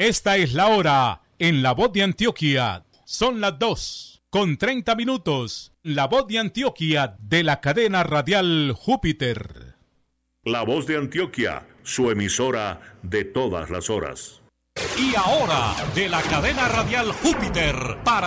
Esta es la hora en La Voz de Antioquia. Son las 2:30. La Voz de Antioquia de la cadena radial Júpiter. La Voz de Antioquia, su emisora de todas las horas. Y ahora, de la cadena radial Júpiter, para